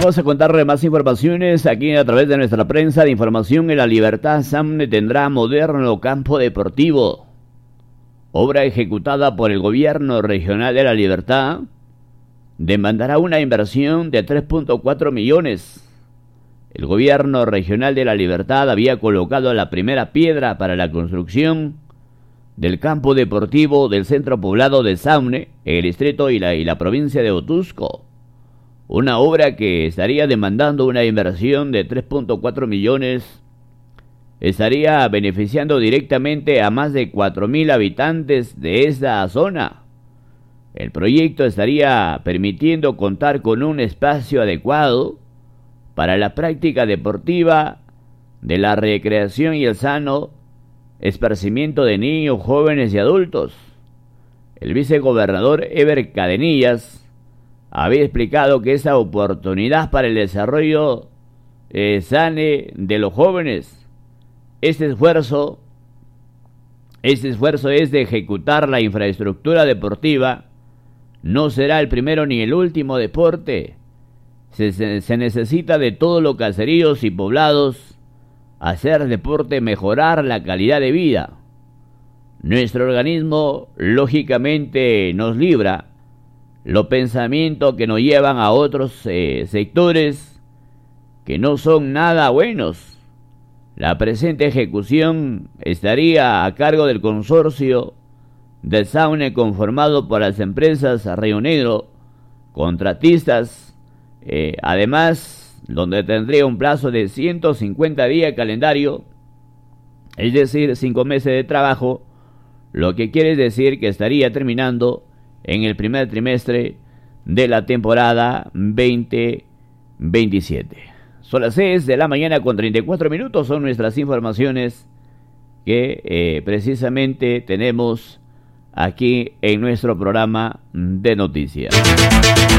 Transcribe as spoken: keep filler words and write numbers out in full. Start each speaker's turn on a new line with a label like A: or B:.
A: vamos a contarle más informaciones aquí a través de nuestra prensa de información en La Libertad. Samne tendrá moderno campo deportivo. Obra ejecutada por el gobierno regional de La Libertad demandará una inversión de tres punto cuatro millones. El gobierno regional de La Libertad había colocado la primera piedra para la construcción del campo deportivo del centro poblado de Samne, en el distrito y la, y la provincia de Otuzco. Una obra que estaría demandando una inversión de tres punto cuatro millones, estaría beneficiando directamente a más de cuatro mil habitantes de esta zona. El proyecto estaría permitiendo contar con un espacio adecuado para la práctica deportiva, de la recreación y el sano esparcimiento de niños, jóvenes y adultos. El vicegobernador Eber Cadenillas había explicado que esa oportunidad para el desarrollo eh, sane de los jóvenes, este esfuerzo, este esfuerzo es de ejecutar la infraestructura deportiva, no será el primero ni el último deporte. Se, se, se necesita de todos los caseríos y poblados hacer deporte, mejorar la calidad de vida. Nuestro organismo lógicamente nos libra los pensamientos que nos llevan a otros eh, sectores que no son nada buenos. La presente ejecución estaría a cargo del consorcio del Samne conformado por las empresas Río Negro, contratistas, eh, además donde tendría un plazo de ciento cincuenta días calendario, es decir, cinco meses de trabajo, lo que quiere decir que estaría terminando en el primer trimestre de la temporada veinte veintisiete. Son las seis de la mañana con treinta y cuatro minutos, son nuestras informaciones que eh, precisamente tenemos aquí en nuestro programa de noticias.